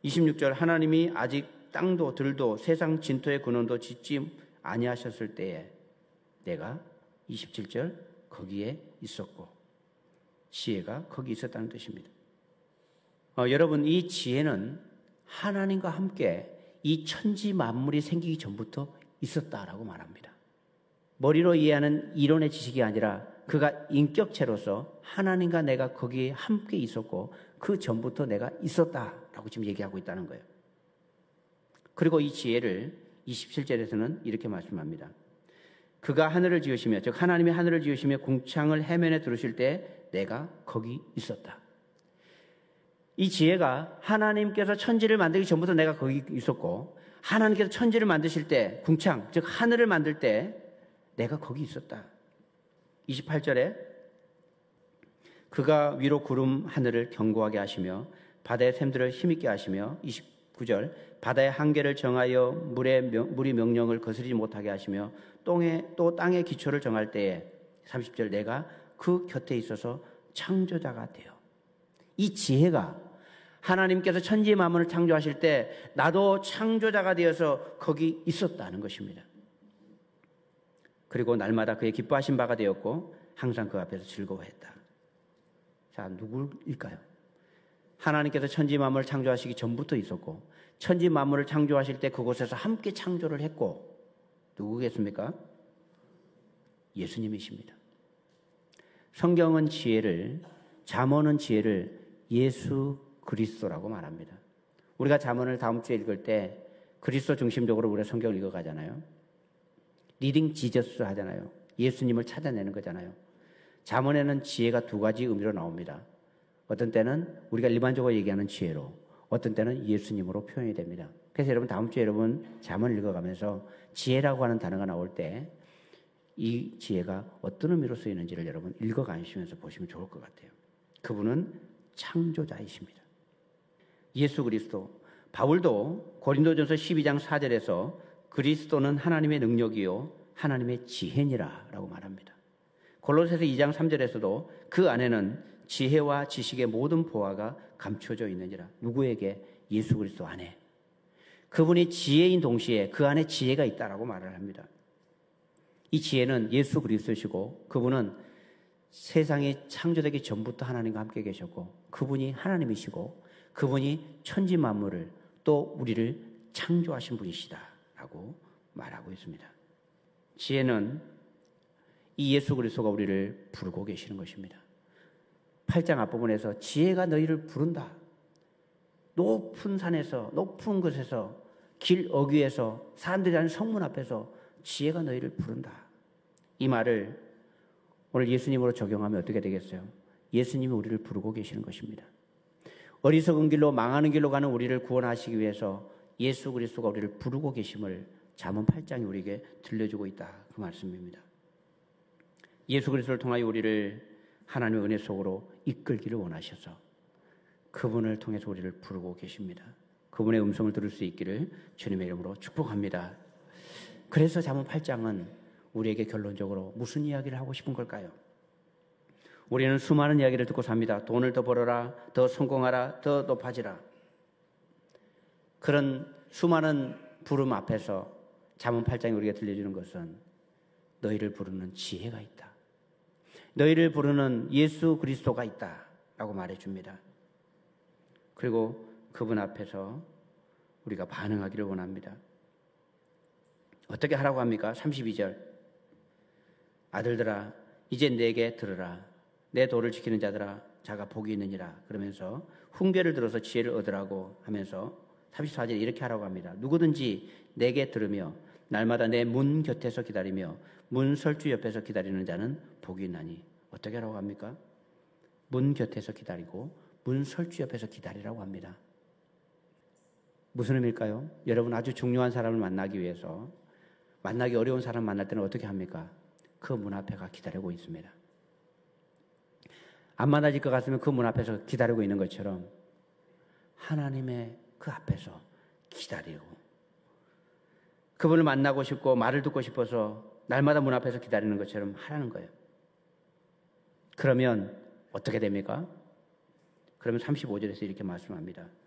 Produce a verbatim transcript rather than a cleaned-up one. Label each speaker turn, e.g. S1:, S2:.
S1: 이십육 절 하나님이 아직 땅도 들도 세상 진토의 근원도 짓지 아니하셨을 때에 내가 이십칠 절 거기에 있었고 지혜가 거기 있었다는 뜻입니다. 어, 여러분 이 지혜는 하나님과 함께 이 천지 만물이 생기기 전부터 있었다라고 말합니다. 머리로 이해하는 이론의 지식이 아니라 그가 인격체로서 하나님과 내가 거기에 함께 있었고 그 전부터 내가 있었다라고 지금 얘기하고 있다는 거예요. 그리고 이 지혜를 이십칠 절에서는 이렇게 말씀합니다. 그가 하늘을 지으시며 즉 하나님이 하늘을 지으시며 궁창을 해면에 두르실 때 내가 거기 있었다. 이 지혜가 하나님께서 천지를 만들기 전부터 내가 거기 있었고 하나님께서 천지를 만드실 때 궁창 즉 하늘을 만들 때 내가 거기 있었다. 이십팔 절에 그가 위로 구름 하늘을 견고하게 하시며 바다의 샘들을 힘있게 하시며 이십구 절 바다의 한계를 정하여 물의 물이 명령을 거스르지 못하게 하시며 땅에, 또 땅의 기초를 정할 때에 삼십 절 내가 그 곁에 있어서 창조자가 되어 이 지혜가 하나님께서 천지 만물을 창조하실 때 나도 창조자가 되어서 거기 있었다는 것입니다. 그리고 날마다 그의 기뻐하신 바가 되었고 항상 그 앞에서 즐거워했다. 자, 누구일까요? 하나님께서 천지 만물을 창조하시기 전부터 있었고 천지 만물을 창조하실 때 그곳에서 함께 창조를 했고 누구겠습니까? 예수님이십니다. 성경은 지혜를 잠언은 지혜를 예수 그리스도라고 말합니다. 우리가 잠언을 다음 주에 읽을 때 그리스도 중심적으로 우리가 성경을 읽어가잖아요. 리딩 지저스 하잖아요. 예수님을 찾아내는 거잖아요. 잠언에는 지혜가 두 가지 의미로 나옵니다. 어떤 때는 우리가 일반적으로 얘기하는 지혜로 어떤 때는 예수님으로 표현이 됩니다. 그래서 여러분 다음 주에 여러분 잠언을 읽어가면서 지혜라고 하는 단어가 나올 때 이 지혜가 어떤 의미로 쓰이는지를 여러분 읽어가시면서 보시면 좋을 것 같아요. 그분은 창조자이십니다. 예수 그리스도. 바울도 고린도전서 십이 장 사 절에서 그리스도는 하나님의 능력이요 하나님의 지혜니라 라고 말합니다. 골로새서 이 장 삼 절에서도 그 안에는 지혜와 지식의 모든 보화가 감춰져 있느니라. 누구에게? 예수 그리스도 안에. 그분이 지혜인 동시에 그 안에 지혜가 있다라고 말을 합니다. 이 지혜는 예수 그리스도시고 그분은 세상이 창조되기 전부터 하나님과 함께 계셨고 그분이 하나님이시고 그분이 천지 만물을 또 우리를 창조하신 분이시다라고 말하고 있습니다. 지혜는 이 예수 그리스도가 우리를 부르고 계시는 것입니다. 팔 장 앞부분에서 지혜가 너희를 부른다. 높은 산에서 높은 곳에서 길 어귀에서 사람들이 하는 성문 앞에서 지혜가 너희를 부른다. 이 말을 오늘 예수님으로 적용하면 어떻게 되겠어요? 예수님이 우리를 부르고 계시는 것입니다. 어리석은 길로 망하는 길로 가는 우리를 구원하시기 위해서 예수 그리스도가 우리를 부르고 계심을 잠언 팔 장이 우리에게 들려주고 있다. 그 말씀입니다. 예수 그리스도를 통하여 우리를 하나님의 은혜 속으로 이끌기를 원하셔서 그분을 통해서 우리를 부르고 계십니다. 그분의 음성을 들을 수 있기를 주님의 이름으로 축복합니다. 그래서 잠언 팔 장은 우리에게 결론적으로 무슨 이야기를 하고 싶은 걸까요? 우리는 수많은 이야기를 듣고 삽니다. 돈을 더 벌어라, 더 성공하라, 더 높아지라. 그런 수많은 부름 앞에서 잠언 팔 장이 우리가 들려주는 것은 너희를 부르는 지혜가 있다. 너희를 부르는 예수 그리스도가 있다 라고 말해줍니다. 그리고 그분 앞에서 우리가 반응하기를 원합니다. 어떻게 하라고 합니까? 삼십이 절 아들들아 이제 내게 들으라. 내 도를 지키는 자들아 자가 복이 있느니라. 그러면서 훈계를 들어서 지혜를 얻으라고 하면서 삼십사 절에 이렇게 하라고 합니다. 누구든지 내게 들으며 날마다 내 문 곁에서 기다리며 문 설주 옆에서 기다리는 자는 복이 있나니. 어떻게 하라고 합니까? 문 곁에서 기다리고 문 설주 옆에서 기다리라고 합니다. 무슨 의미일까요? 여러분 아주 중요한 사람을 만나기 위해서 만나기 어려운 사람 만날 때는 어떻게 합니까? 그 문 앞에 가 기다리고 있습니다. 안 만나질 것 같으면 그 문 앞에서 기다리고 있는 것처럼 하나님의 그 앞에서 기다리고 그분을 만나고 싶고 말을 듣고 싶어서 날마다 문 앞에서 기다리는 것처럼 하라는 거예요. 그러면 어떻게 됩니까? 그러면 삼십오 절에서 이렇게 말씀합니다.